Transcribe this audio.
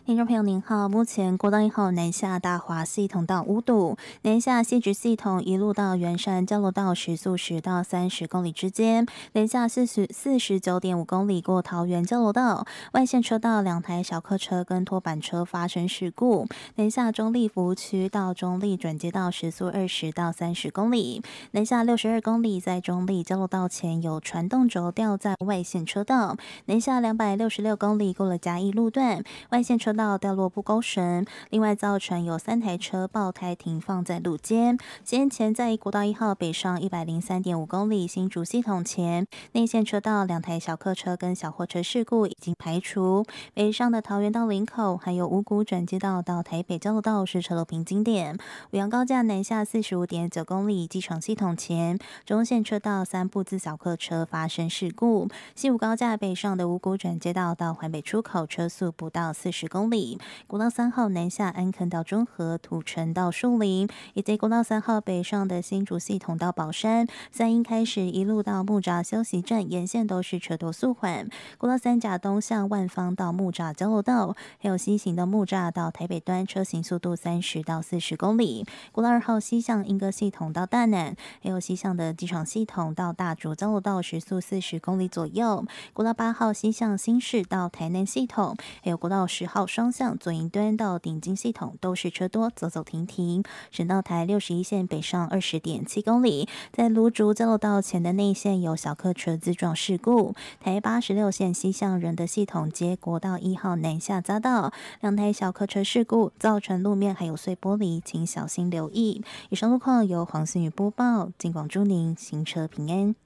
听众朋友您好，目前国道1号南下大华系统道5堵，南下西直系统一路到圆山交流道时速10到30公里之间，南下49.5公里过桃园交流道，外线车道2台小客车跟拖板车发生事故，南下中立服务区到中立转接道时速20到30公里，南下62公里在中立交流道前有传动轴掉在外线车道，南下266公里过了嘉义路段，外线车道掉落不勾绳，另外造成有3台车爆胎停放在路肩。先前在国道1号北上103.5公里新竹系统前，内线车道2台小客车跟小货车事故已经排除。北上的桃园到林口，还有五股转接道到台北交流道是车流瓶颈点。五羊高架南下45.9公里机场系统前，中线车道3部自小客车发生事故。西武高架北上的五股转接道到环北出口车速不到40公里。国道3号南下安坑到中和、土城到树林，以及国道3号北上的新竹系统到宝山，三鹰开始一路到木栅休息站，沿线都是车多速缓。国道3甲东向万方到木栅交流道，还有西行的木栅到台北端，车行速度30到40公里。国道2号西向莺歌系统到大南，还有西向的机场系统到大竹交流道，时速40公里左右。国道8号西向新市到台南系统，还有国道10号双向左营端到顶金系统都是车多，走走停停。省道台61线北上20.7公里，在芦竹交流道前的内线有小客车自撞事故。台86线西向仁德系统接国道1号南下匝道，2台小客车事故造成路面还有碎玻璃，请小心留意。以上路况由黄信宇播报，尽广祝您行车平安。